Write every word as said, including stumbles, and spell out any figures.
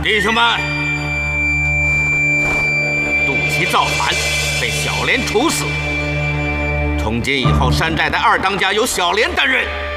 弟兄们，杜琪造反，被小莲处死。从今以后，山寨的二当家由小莲担任。